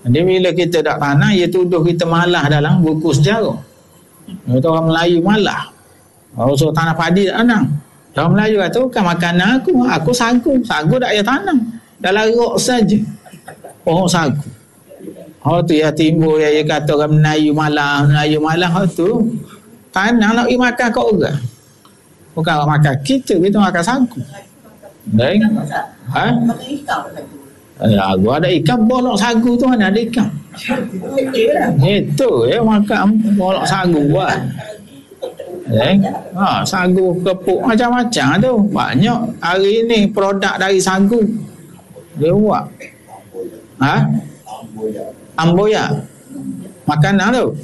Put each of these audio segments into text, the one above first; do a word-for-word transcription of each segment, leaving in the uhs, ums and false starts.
Jadi bila kita tak tanam, dia tuduh kita malah dalam buku sejarah. Itu orang Melayu malah. Orang suruh tanam padi tak tanam. Orang Melayu kata, bukan makanan aku. Aku sagu. Sagu tak payah tanam. Dalam rok saja. Pohon sagu. Oh tu ya timbul dia, dia kata orang Melayu malah. Melayu malah tu. Tanam nak pergi makan kat orang. Bukan orang makan kita. Kita makan sagu. Baik. Ha? Ya, gua ada ikan bolok sagu tu, mana ada ikan? Itu ya, makan bolok sagu buat. Eh, ha, sagu kepuk macam-macam tu. Banyak hari ni produk dari sagu. Dia buat. Ha? Amboya. Makanan tu.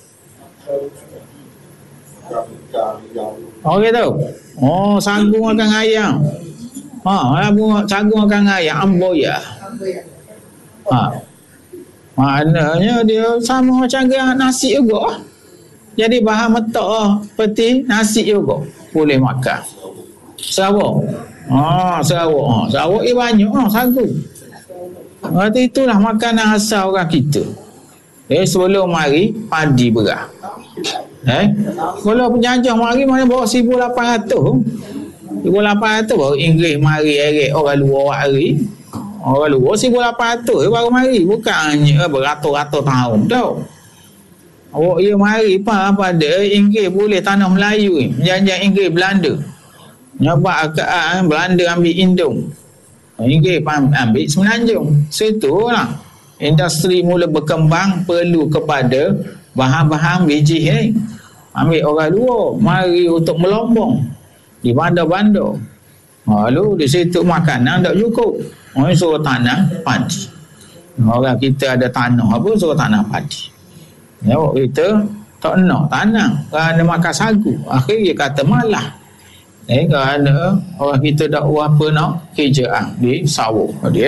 Oh gitu. Oh, sagu makan ayam. Ha, sagu makan ayam, amboya. Ha. Maknanya dia sama macam gerak nasi juga. Jadi bahan metak peti nasi juga boleh makan. Sarawak. Ha, Sarawak. Ha, Sarawak ni banyak ah sagu. Berarti itulah makanan asal orang kita. Eh, sebelum mari padi beras. Eh, kalau penjajah mari mana bawa seribu lapan ratus. seribu lapan ratus baru Inggeris mari erek orang luar hari. Orang luar seribu lapan ratus baru mari. Bukan hanya beratus-ratus tahun tau. Awak ia mari apa pada Inggeris boleh tanah Melayu ni. Menjanjak Inggeris Belanda. Nyabak akaan Belanda ambil Indung. Inggeris ambil Semenanjung. Situ lah. Industri mula berkembang perlu kepada bahan-bahan biji ni. Ambil orang luar. Mari untuk melombong. Di bandar-bandar. Lalu di situ makanan tak cukup. Orang suruh tanam padi. Orang kita ada tanah apa suruh tanam padi. Ya, kita tak nak tanam. Kerana makan sagu. Akhirnya kata malah. Eh, kerana orang kita tak apa nak kerjaan di sawah. Jadi,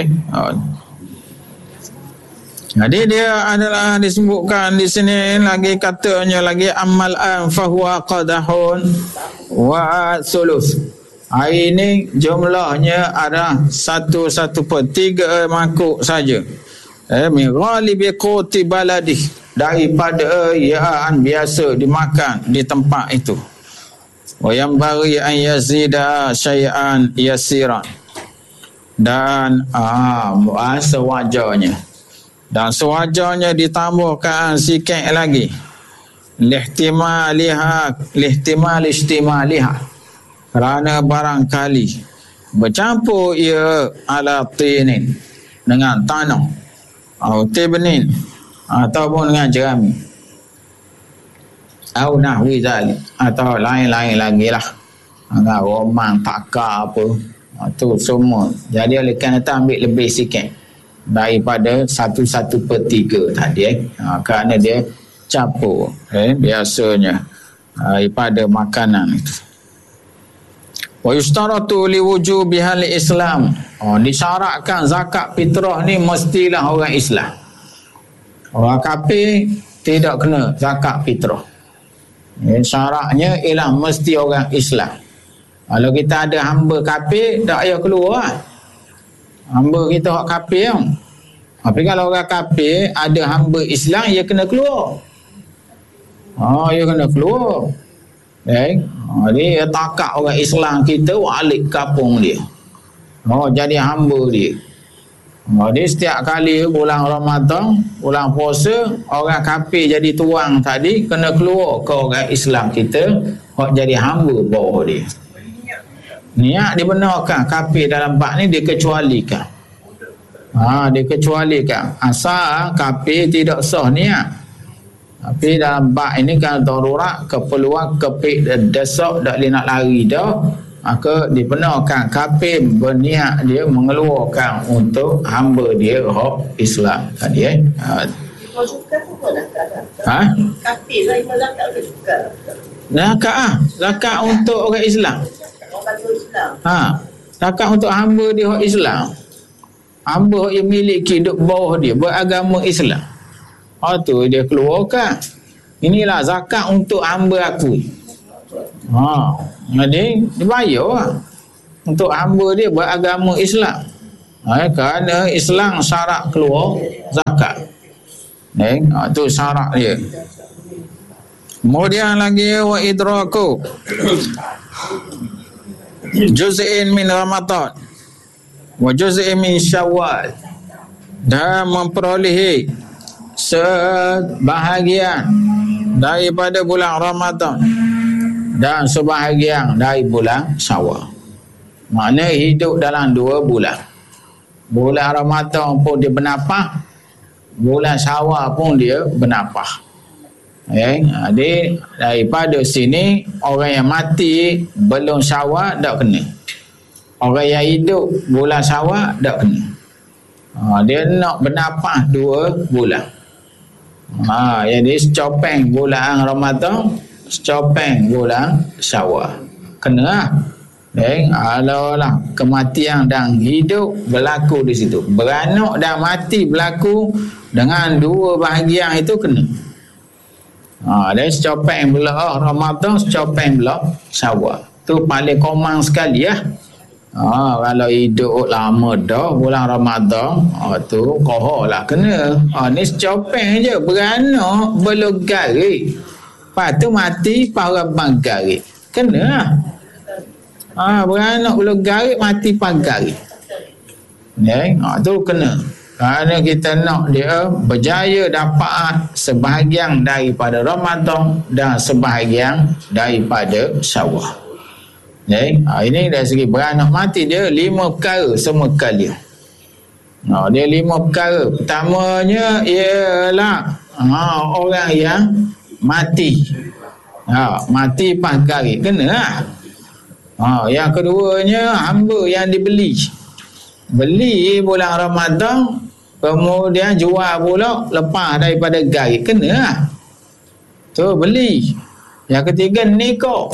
jadi dia adalah disebutkan di sini lagi katanya lagi amal an fahuwa qadahun wa sulus. Hari ini jumlahnya ada satu satu per tiga mangkuk saja. Eh, min ghalibi quti baladi, daripada yaan biasa dimakan di tempat itu. Wa yang bari an yazida syai'an yasiran, dan ah sewajarnya dan sewajarnya ditambahkan sikit lagi lihtimaliha lihtimal istimaliha, kerana barangkali bercampur ia ala tinin, dengan tanah, atau tibnin, ataupun dengan jerami, atau nahwi zalik, atau lain-lain lagi lah, dengan romang, takar apa, itu semua. Jadi oleh kerana itu ambil lebih sikit daripada satu-satu per tiga tadi, eh. Ha, kerana dia campur, eh, biasanya daripada makanan itu. Wa yustaratu liwujubihal Islam. Oh, disyaratkan zakat fitrah ni mestilah orang Islam. Orang kafir tidak kena zakat fitrah. Eh, syaratnya ialah mesti orang Islam. Kalau kita ada hamba kafir, tak payah keluar. Hamba kita orang kafir. Tapi kalau orang kafir ada hamba Islam, ia kena keluar. Oh, ia kena keluar. Eh, dia takak orang Islam kita balik kampung dia. Oh, jadi hamba dia. Oh, dia setiap kali bulan Ramadan, bulan puasa, orang kafir jadi tuang tadi kena keluar ke orang Islam kita, hok jadi hamba bawah dia. Niat dibenarkan, kafir dalam bab ni dikecualikan. Ha, dikecualikan. Asal kafir tidak sah niat. Tapi dalam bab ini kan darurat, keperluan, kepik dan desak, tak boleh nak lari dah, maka dibenarkan kafir berniat dia mengeluarkan untuk hamba dia hak Islam tadi, eh. Ha. Ha? Kafir saya zakat juga. Zakat ah, zakat untuk orang Islam. Ha, zakat untuk hamba dia hak Islam. Hamba yang miliki duk bawah dia beragama Islam. Oh tu dia keluarkan. Inilah zakat untuk hamba aku. Ha, jadi dibayar lah. Untuk hamba dia beragama Islam. Ha, kerana Islam syarat keluar zakat. Eh, ha, tu syarat dia. Kemudian lagi wa idraku juz'in min Ramadan wa juz'in min Syawal, dan memperolehi sebahagian daripada bulan Ramadan dan sebahagian dari bulan Syawal. Maknanya hidup dalam dua bulan. Bulan Ramadan pun dia bernafas, bulan Syawal pun dia bernafas. Okay. Jadi daripada sini orang yang mati belum Syawal tak kena. Orang yang hidup bulan Syawal tak kena. Ha, dia nak bernafas dua bulan. Ha, jadi secopeng bulan Ramadan, secopeng bulan Syawal. Kena lah. Eh, kalau lah kematian dan hidup berlaku di situ. Beranak dan mati berlaku dengan dua bahagian itu kena. Ha, dan secopeng pula Ramadan, secopeng pula Syawal. Tu paling komang sekali lah. Ha, kalau hidup lama dah bulan Ramadan, ha, tu kohor lah kena. Ha, ni secopeng je, beranak belum garik. Lepas tu mati para bang garik. Kena lah. Ha, beranak belum garik, mati para garik. Ya, ha, tu kena. Kerana kita nak dia berjaya dapat sebahagian daripada Ramadan dan sebahagian daripada Syawal. Okay. Ha, ini dari segi beranak mati dia lima perkara semua kali. Ha, dia lima perkara. Pertamanya ialah ha, orang yang mati. Ha, mati pas kali kena lah. Ha, yang keduanya hamba yang dibeli. Beli bulan Ramadan, kemudian jual pula lepas daripada garik, kena lah. Tu beli. Yang ketiga nikah.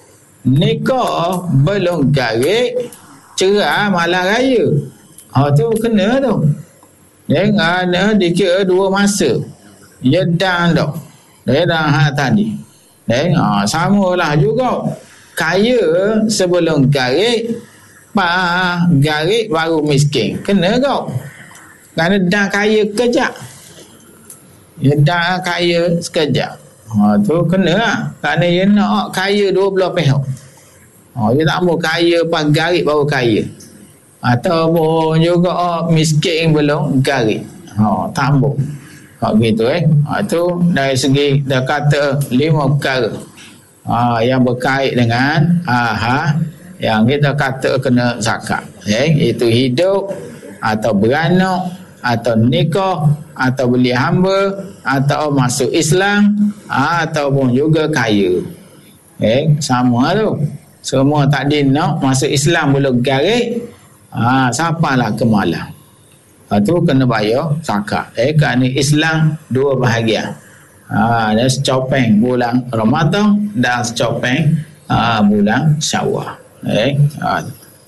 Nikah belum garik, cerai malam raya. Ha, tu kena tu. Jangan ada dikira dua masa. Dia dah dah. Dia dah hal tadi. Dan ha, samalah juga. Kaya sebelum garik, pas garik baru miskin. Kena kau. Kerana dah kaya kejap. Dia dah kaya sekejap. Ha, tu kena lah. Kerana dia nak kaya dua belah pihak. Ha, dia tak mau kaya pas garik baru kaya. Ataupun juga oh, miskin belum garik. Ha, tak mau. Ha, gitu eh. Ha, tu dari segi dia kata lima perkara. Ha, yang berkait dengan aha, yang kita kata kena zakat. Eh, itu hidup atau beranak atau nikah atau beli hamba atau masuk Islam ataupun juga kaya. Eh, sama tu. Semua tak nak masuk Islam belum garik. Ha, siapalah kemalah. Ha, tu kena bayar zakat. Eh, kerana Islam dua bahagian. Ha, dan secopeng bulan Ramadan dan secopeng ha, bulan Syawal. Eh, ha.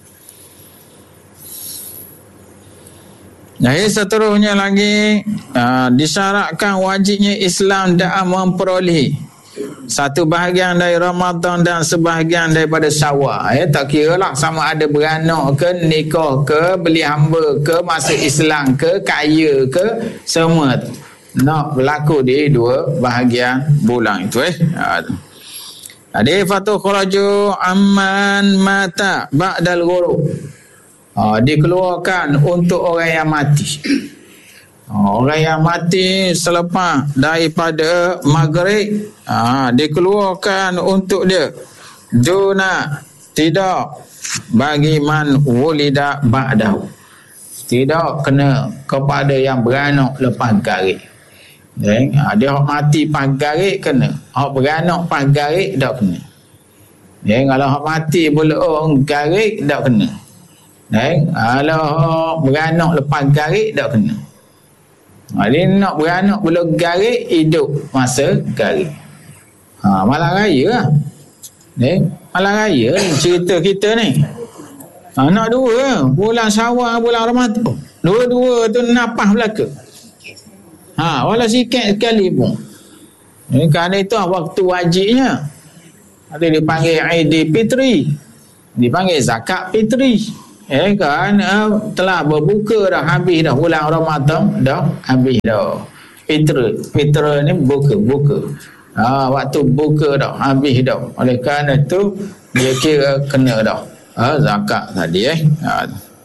Jadi seterusnya lagi uh, disyaratkan wajibnya Islam dalam memperoleh satu bahagian dari Ramadan dan sebahagian daripada Syawal. Eh, tak kira lah sama ada beranak ke, nikah ke, beli hamba ke, masuk Islam ke, kaya ke, semua tu nak berlaku di dua bahagian bulan itu. Eh, jadi fatu khuraju amman mata ba'dal ghurub. Ha, dikeluarkan untuk orang yang mati. Ha, orang yang mati selepas daripada maghrib, ha, dikeluarkan untuk dia. Duna, tidak bagi man wulida ba'dahu. Tidak kena kepada yang beranak lepas garik. Okay. Ha, dia hak mati pas garik kena. Hak beranak pas garik tak kena. Okay. Kalau hak mati belum garik tak kena. Eh, kalau beranak lepas garik tak kena. Ha, dia nak beranak belum garik, hidup masa garik. Ha, malam raya lah. Eh, malam raya cerita kita ni. Ha, nak dua, bulan Syawal, bulan Ramadan. Dua-dua tu napah belaka. Ha, walau sikit sekali pun. Eh, kerana itu waktu wajibnya. Ada dipanggil Aidil Fitri. Dipanggil Zakat Fitri. Eh kan uh, telah berbuka dah, habis dah bulan Ramadan dah habis dah. fitra. Fitra ni buka, buka. Ha, waktu buka dah, habis dah. Oleh kerana tu dia kira kena dah. Ha, zakat tadi eh. Ha.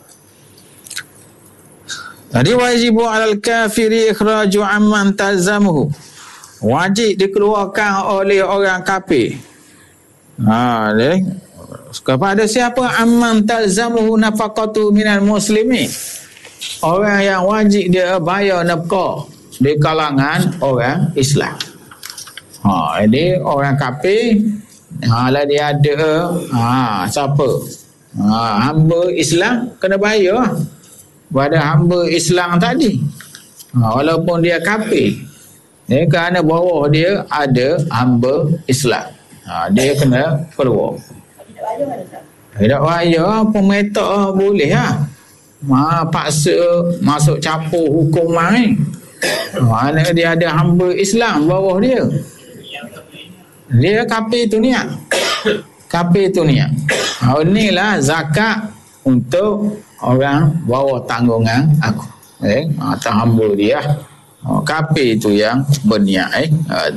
Tadi wajibu alal kafiri ikhraju amman tazamuhu. Wajib dikeluarkan oleh orang kafir. Ha, deh. Kepada siapa amman tazamuhu nafaqatu minal muslimin. Orang yang wajib dia bayar nafkah di kalangan orang Islam. Ha, jadi orang kafir, ha lah dia ada ha siapa? Ha, hamba Islam kena bayar pada hamba Islam tadi. Ha, walaupun dia kafir. Ya, kerana bawah dia ada hamba Islam. Ha, dia kena keluar. Tidak bayar, pemerintah boleh ha. Ma paksa masuk capur hukum main. Mana dia ada hamba Islam bawah dia. Dia kafir tu niat. Kafir tu niat. Ha, inilah zakat untuk orang bawah tanggungan aku. Eh, atau hamba dia. Ha, kafir tu yang berniat eh. Ha.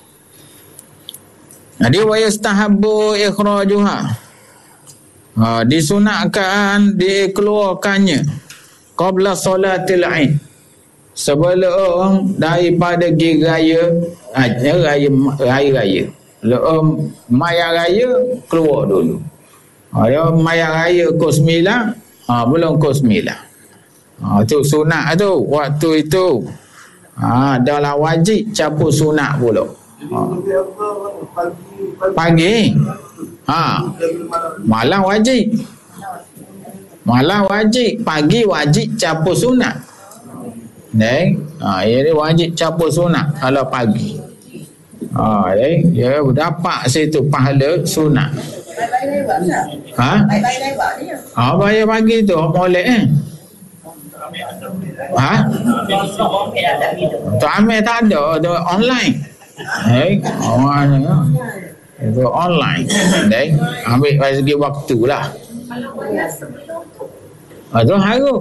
Jadi wa yastahabbu ikhrajuha. Ha, disunatkan dikeluarkannya qabla solatil Aid, sebelum daripada pergi raya raya raya raya sebelum maya raya keluar dulu. Ha, dia maya raya pukul sembilan, ha, belum pukul sembilan. Ha, tu sunat tu waktu itu. Ha, dah lah wajib capur sunat pula. Ha. Pagi. Ha. Malam wajib. Malam wajib, pagi wajib capur sunat. Dek, ha, ia wajib capur sunat kalau pagi. Ha, dek, dia dapat situ pahala sunat. Ha? Ha, bayar pagi tu boleh eh. Ha? Tu ambil tak ada, tu online. Eh, orang ni itu online. Dek, ambil dari segi waktu lah. Itu haru.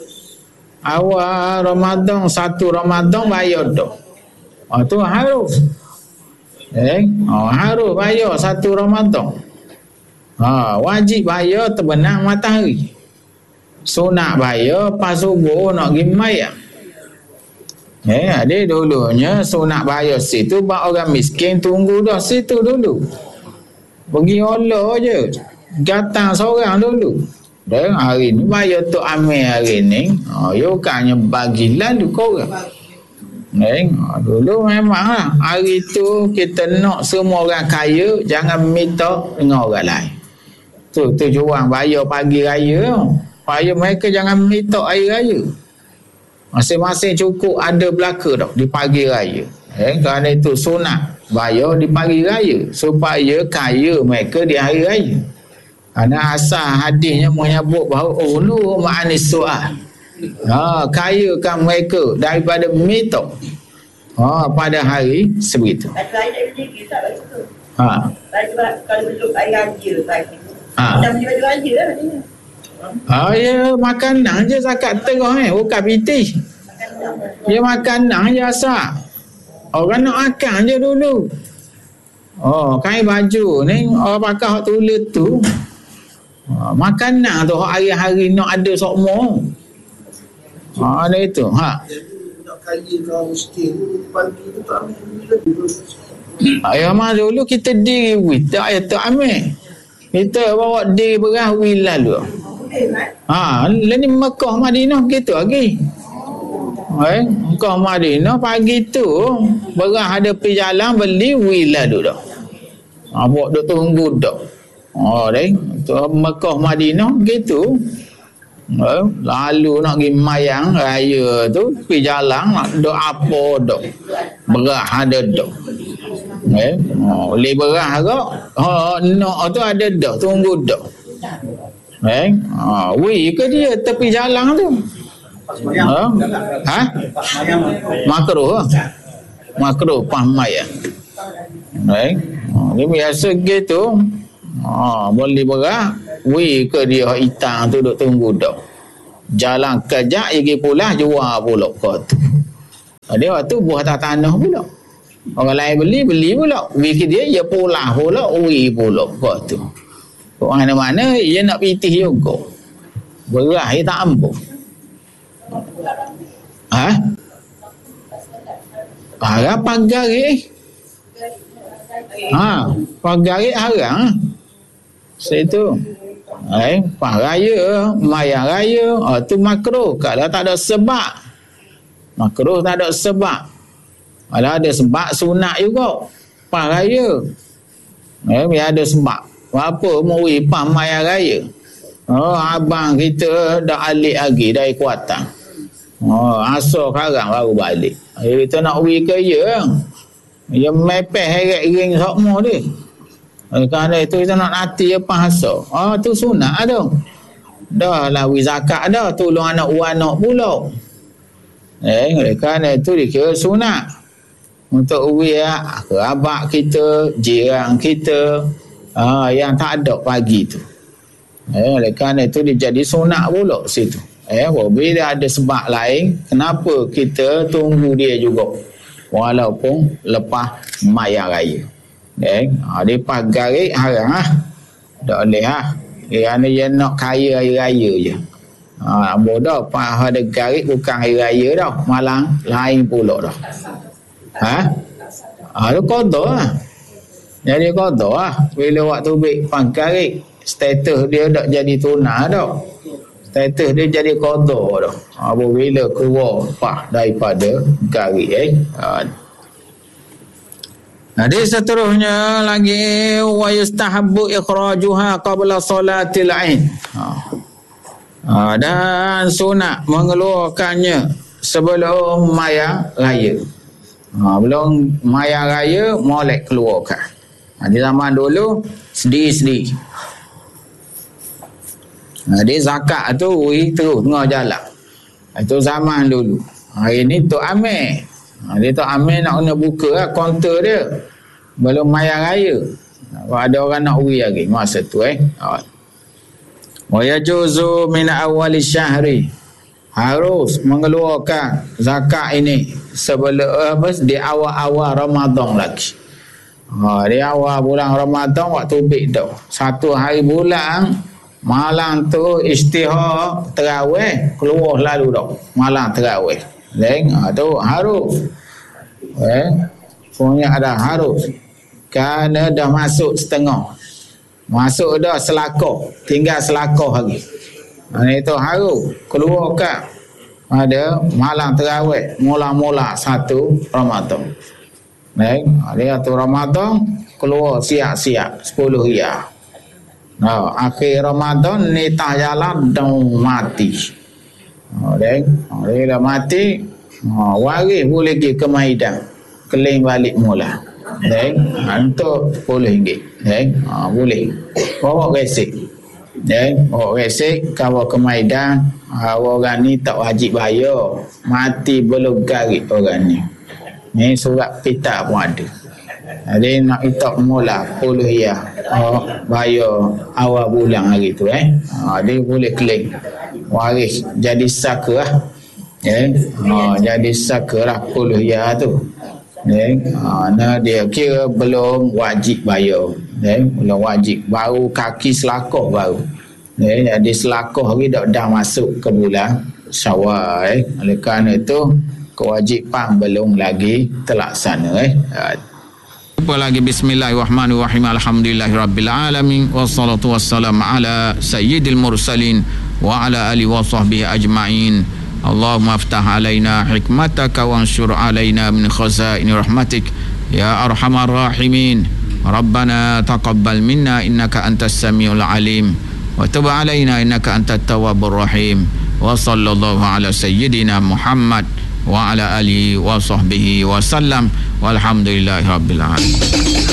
Awal Ramadan, satu Ramadan bayar tu. Itu haru. Eh, oh, haru bayar satu Ramadan. Ha, wajib bayar terbenam matahari. Sunat bayar pas subuh nak pergi mayat. Eh, dia dulunya sunat bayar situ, bak orang miskin tunggu dah situ dulu. Pergi Allah je. Datang seorang dulu. Dan hari ni bayar tu amil hari ni. Oh, ya bukannya bagi lalu korang. Eh, dulu memanglah hari tu kita nak semua orang kaya, jangan minta dengan orang lain. Tu tujuan bayar pagi raya. Supaya mereka jangan minta hari raya. Masing-masing cukup ada belaka dah di pagi raya. Eh, kerana itu sunat bayar di pagi raya supaya kaya mereka di hari raya. Kerana asal hadisnya menyebut bahawa ulu ma'anis su'ah. Ha, kayakan mereka daripada minta. Ha, pada hari sebegitu. Ha. Kalau duduk air raya lagi. Ha. Dah beli baju raya lah katanya. Oh ya, makanan je zakat terah eh, bukan piti. Dia makanan je asal. Orang nak makan je dulu. Oh, kain baju ni orang pakai hak tulis tu. Oh, makanan tu hari-hari nak ada sokmo. Ha, ada itu. Ha. Nak kaya kau miskin pagi tu tak ambil. Ayah mah dulu kita diri wih, tak ayah tak ambil. Kita bawa diri beras wih lalu. Ha, ni Mekah Madinah gitu lagi. Eh, Mekah Madinah pagi tu beras ada pergi jalan beli wila dulu dah. Ha, buat duk tunggu dah. Oh, deh. Tu Mekah Madinah gitu. Eh, lalu nak pergi mayang raya tu pergi jalan nak duk apa dah. Beras ada dah. Eh, oh, beli beras agak. Ha, nak tu ada dah, tunggu dah. Eh, ha, wih ke dia tepi jalan tu? Ha? Ha? Makruh. Makruh pahmai ya. Eh, ha, dia biasa gitu. Ha, boleh beras, wih ke dia hitam tu duk tunggu dah. Jalan kejap pergi pula jual pula kau tu. Dia waktu buah atas tanah pula. Orang lain beli, beli pula. Beli dia, dia pula pula, ui pula. Kau tu. Kau mana-mana, dia nak pitih juga. Berah, dia tak ampuh. Ha? Harap pagari. Ha, pagari harap. Situ. Eh, pas raya, maya raya, oh, tu makruh. Kalau tak ada sebab. Makruh tak ada sebab. Kalau ada sebab, sunat juga. Pas raya. Eh, biar ada sebab. Apa muri pas maya raya. Oh, abang kita dah alik lagi dari Kuantan. Oh, asal sekarang baru balik. Eh, kita nak pergi ke ya. Dia mepeh heret ring sokmo dia. Eh, kerana itu kita nak nanti apa asal. Oh, tu sunat tu. Dah lah wi zakat dah. Tolong anak anak pula. Eh, kerana itu dikira sunat. Untuk wi ya, kerabat kita, jiran kita, ah, yang tak ada pagi tu. Eh, oleh kerana itu dia jadi sunat pula situ. Eh, bila ada sebab lain, kenapa kita tunggu dia juga walaupun lepas maya raya. Eh, dia pas garik haram ah. Tak boleh ah. Kerana dia nak kaya hari raya je. Ha, bodoh pas ada garik bukan hari raya dah, malang lain pula dah. Ha? Ah, tu qada lah. Jadi qada lah. Bila waktu bik pas garik, status dia tak jadi tunai dah. Status dia jadi qada dah. Apabila keluar pah daripada garik eh. Ha. Hadis seterusnya lagi wa yustahabbu ikhrajuha qabla salatil aid. Ha. Ha, dan sunat mengeluarkannya sebelum maya raya. Ha, belum maya raya molek keluarkan. Ha, di zaman dulu sendiri-sendiri. Ha, dia zakat tu ui, terus tengah jalan. Itu zaman dulu. Hari ni Tok Amir. Ha, dia Tok Amir nak kena buka lah kaunter dia. Belum maya raya. Ha, ada orang nak ui lagi masa tu eh. Ha. Wa yajuzu min awwali syahri. Harus mengeluarkan zakat ini sebelum uh, di awal-awal Ramadan lagi. Ha, di awal bulan Ramadan waktu bik tu. Satu hari bulan malam tu istihar terawih keluar lalu dah. Malam terawih. Leng ha, tu harus. Eh, punya ada harus. Kerana dah masuk setengah. Masuk dah selakor, tinggal selakor lagi. Ha, itu harus keluarkan ada malam terawih mula-mula satu Ramadan. Baik, dia tu Ramadan keluar siap-siap sepuluh riyal. Nah, akhir Ramadan ni tak jalan dan mati. Ha, baik, dia dah mati, ha, waris boleh pergi ke Maidan, keling balik mula. Baik, ha, untuk sepuluh ringgit. Baik, ha, boleh. Bawa resik. Baik, bawa resik, kau ke Maidan, ha, orang ni tak wajib bayar. Mati belum garik orang ni. Ni surat pita pun ada. Jadi nak itak mula sepuluh riyal. Oh, bayar awal bulan hari tu eh. Ha, dia boleh claim. Waris jadi saka lah. Eh, ha, jadi saka lah sepuluh riyal tu. Eh, ha, nah dia kira belum wajib bayar. Eh, belum wajib. Baru kaki selakor baru. Eh, jadi selakor hari dah, dah masuk ke bulan Syawal. Eh. Oleh kerana itu kewajipan belum lagi terlaksana. Eh. Apa lagi bismillahirrahmanirrahim alhamdulillahirabbil alamin wassalatu wassalamu ala sayyidil mursalin wa ala alihi wa sahbihi ajma'in. Allahumma aftah alaina hikmataka wanshur alaina min khazaini rahmatik ya arhamar rahimin. Rabbana taqabbal minna innaka antas samiul alim wa tub alaina innaka antat tawwabur rahim. Wa sallallahu ala sayyidina Muhammad wa ala alihi wa sahbihi wa sallam walhamdulillahi rabbil alamin.